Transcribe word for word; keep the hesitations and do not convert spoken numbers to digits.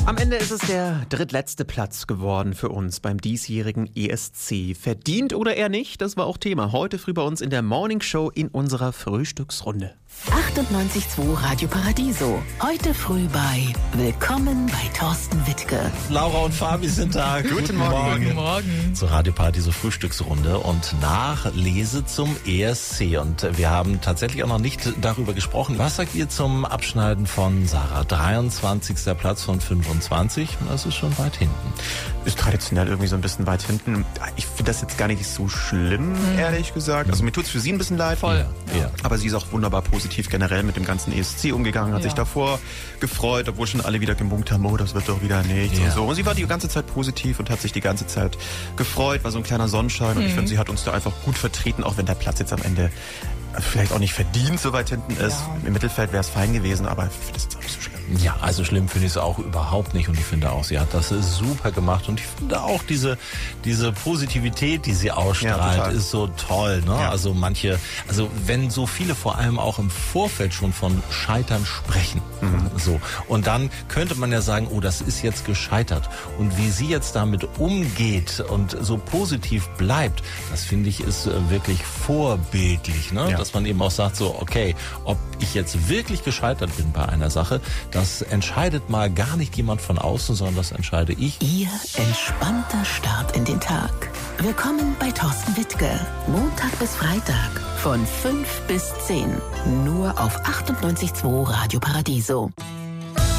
Am Ende ist es der drittletzte Platz geworden für uns beim diesjährigen E S C. Verdient oder eher nicht, das war auch Thema heute früh bei uns in der Morning Show in unserer Frühstücksrunde. achtundneunzig Komma zwei Radio Paradiso. Heute früh bei Willkommen bei Thorsten Wittke. Laura und Fabi sind da. Guten Morgen. Guten Morgen. Zur Radio Paradiso Frühstücksrunde und Nachlese zum E S C. Und wir haben tatsächlich auch noch nicht darüber gesprochen. Was sagt ihr zum Abschneiden von Sarah? dreiundzwanzigster Platz von fünfundzwanzig. Das ist schon weit hinten. Ist traditionell irgendwie so ein bisschen weit hinten. Ich finde das jetzt gar nicht so schlimm, mhm. ehrlich gesagt. Also mir tut es für sie ein bisschen leid. Voll. Ja. Ja. Aber sie ist auch wunderbar positiv generell mit dem ganzen E S C umgegangen, hat Ja. sich davor gefreut, obwohl schon alle wieder gemunkt haben, oh, das wird doch wieder nichts Ja. und so. Und sie war die ganze Zeit positiv und hat sich die ganze Zeit gefreut, war so ein kleiner Sonnenschein. Und Mhm. ich finde, sie hat uns da einfach gut vertreten, auch wenn der Platz jetzt am Ende vielleicht auch nicht verdient so weit hinten ist. Ja. Im Mittelfeld wäre es fein gewesen, aber ich finde das jetzt auch nicht so schlimm. Ja, also schlimm finde ich es auch überhaupt nicht und ich finde auch, sie hat das super gemacht und ich finde auch diese, diese Positivität, die sie Ja, ausstrahlt, total. ist so toll, ne? Ja. Also manche, also wenn so viele vor allem auch im Vorfeld schon von Scheitern sprechen, so. Und dann könnte man ja sagen, oh, das ist jetzt gescheitert und wie sie jetzt damit umgeht und so positiv bleibt, das finde ich ist äh, wirklich vorbildlich, ne? Ja. Dass man eben auch sagt so, okay, ob ich jetzt wirklich gescheitert bin bei einer Sache, das entscheidet mal gar nicht jemand von außen, sondern das entscheide ich. Ihr entspannter Start in den Tag. Willkommen bei Thorsten Wittke. Montag bis Freitag von fünf bis zehn. Nur auf achtundneunzig Komma zwei Radio Paradiso.